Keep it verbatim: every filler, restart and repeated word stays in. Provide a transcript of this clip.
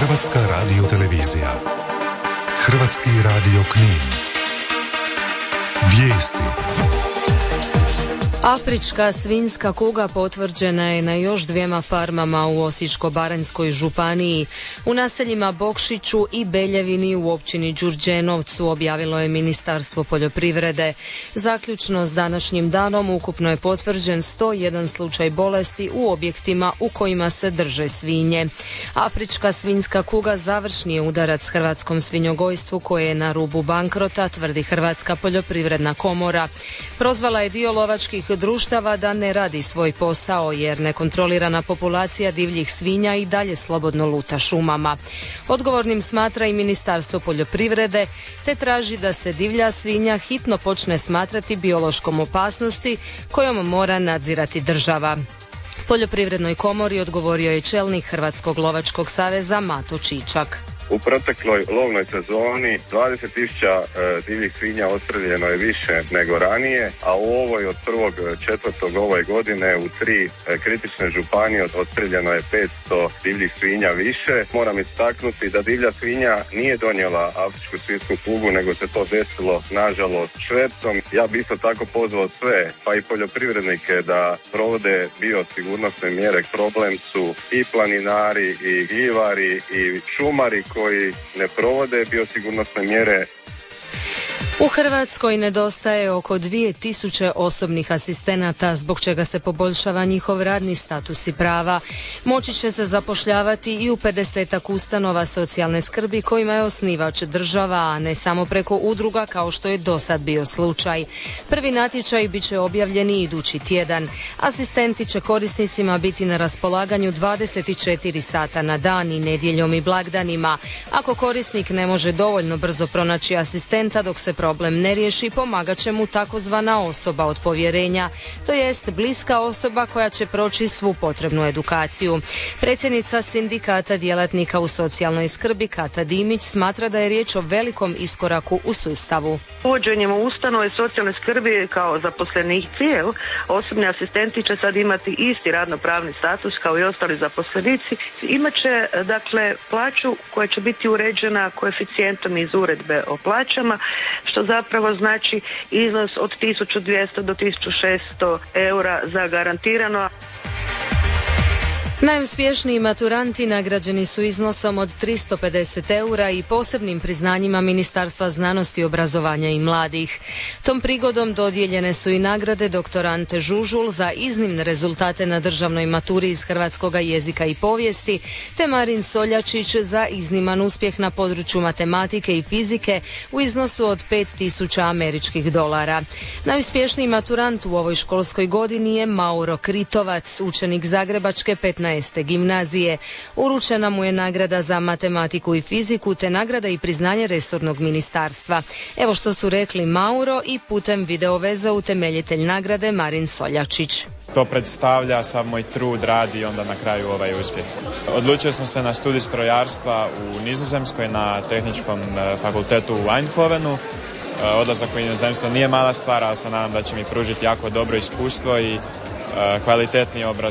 Hrvatska radiotelevizija. Hrvatski radio Knin. Vijesti. Afrička svinjska kuga potvrđena je na još dvijema farmama u Osječko-baranjskoj županiji. U naseljima Bokšiću i Beljevini u općini Đurđenovcu, objavilo je Ministarstvo poljoprivrede. Zaključno s današnjim danom ukupno je potvrđen sto jedan slučaj bolesti u objektima u kojima se drže svinje. Afrička svinjska kuga završni je udarac hrvatskom svinjogojstvu koje je na rubu bankrota, tvrdi Hrvatska poljoprivredna komora. Prozvala je dio lovačkih društava da ne radi svoj posao jer nekontrolirana populacija divljih svinja i dalje slobodno luta šumama. Odgovornim smatra i Ministarstvo poljoprivrede te traži da se divlja svinja hitno počne smatrati biološkom opasnosti kojom mora nadzirati država. Poljoprivrednoj komori odgovorio je čelnik Hrvatskog lovačkog saveza Mato Čičak. U protekloj lovnoj sezoni dvadeset tisuća e, divljih svinja odstreljeno je više nego ranije, a u ovoj od prvog četvrtog ove godine u tri e, kritične županije odstreljeno je petsto divljih svinja više. Moram istaknuti da divlja svinja nije donijela afričku svinjsku kugu, nego se to desilo nažalost švercom. Ja bih isto tako pozvao sve, pa i poljoprivrednike, da provode biosigurnosne mjere. Problem su i planinari, i gljivari, i šumari koji ne provode biosigurnosne mjere. U Hrvatskoj nedostaje oko dvije tisuće osobnih asistenata, zbog čega se poboljšava njihov radni status i prava. Moći će se zapošljavati i u pedesetak ustanova socijalne skrbi kojima je osnivač država, a ne samo preko udruga kao što je dosad bio slučaj. Prvi natječaj bit će objavljeni idući tjedan. Asistenti će korisnicima biti na raspolaganju dvadeset četiri sata na dan i nedjeljom i blagdanima. Ako korisnik ne može dovoljno brzo pronaći asistenta dok se problem ne riješi, pomagat će mu takozvana osoba od povjerenja, to jest bliska osoba koja će proći svu potrebnu edukaciju. Predsjednica sindikata djelatnika u socijalnoj skrbi Kata Dimić smatra da je riječ o velikom iskoraku u sustavu. Uvođenjem u ustanove socijalne skrbi kao zaposlenici, osobni asistenti će sad imati isti radno-pravni status kao i ostali zaposlenici. Imaće dakle plaću koja će biti uređena koeficijentom iz uredbe o plaćama, što zapravo znači iznos od tisuću dvjesto do tisuću šesto eura za garantirano. Najuspješniji maturanti nagrađeni su iznosom od tristo pedeset eura i posebnim priznanjima Ministarstva znanosti, obrazovanja i mladih. Tom prigodom dodijeljene su i nagrade doktor Ante Žužul za iznimne rezultate na državnoj maturi iz hrvatskoga jezika i povijesti, te Marin Soljačić za izniman uspjeh na području matematike i fizike u iznosu od pet tisuća američkih dolara. Najuspješniji maturant u ovoj školskoj godini je Mauro Kritovac, učenik Zagrebačke petnaeste gimnazije. Uručena mu je nagrada za matematiku i fiziku te nagrada i priznanje resornog ministarstva. Evo što su rekli Mauro i putem videoveza utemeljitelj nagrade Marin Soljačić. To predstavlja sav moj trud, rad i onda na kraju ovaj uspjeh. Odlučio sam se na studij strojarstva u Nizozemskoj na tehničkom fakultetu u Eindhovenu. Odlazak u inozemstvo nije mala stvar, ali se nadam da će mi pružiti jako dobro iskustvo i kvalitetnije obrazovanje.